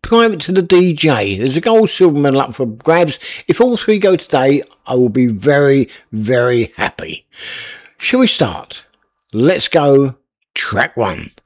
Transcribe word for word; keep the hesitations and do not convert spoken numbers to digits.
private to the D J. There's a gold, silver medal up for grabs. If all three go today, I will be very, very happy. Shall we start? Let's go. Track one.